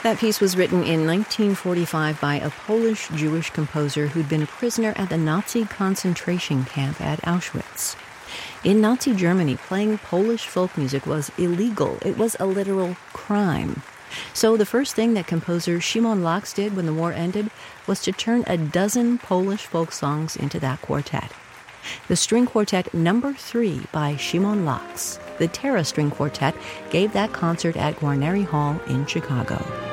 That piece was written in 1945 by a Polish Jewish composer who'd been a prisoner at the Nazi concentration camp at Auschwitz. In Nazi Germany, playing Polish folk music was illegal. It was a literal crime. So the first thing that composer Szymon Laks did when the war ended was to turn a dozen Polish folk songs into that quartet. The String Quartet No. 3 by Szymon Laks, the Terra String Quartet, gave that concert at Guarneri Hall in Chicago.